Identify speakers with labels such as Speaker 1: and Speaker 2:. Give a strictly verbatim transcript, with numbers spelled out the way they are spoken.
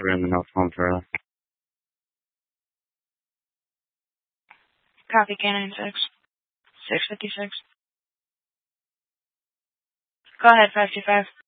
Speaker 1: room and no phone trailer.
Speaker 2: Copy, Canine six. six fifty-six. Go ahead, five two five.